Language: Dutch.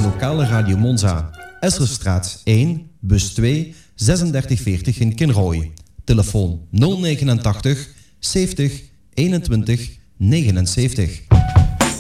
lokale Radio Monza. Esserstraat 1, bus 2, 3640 in Kinrooi. Telefoon 089 70 21 79.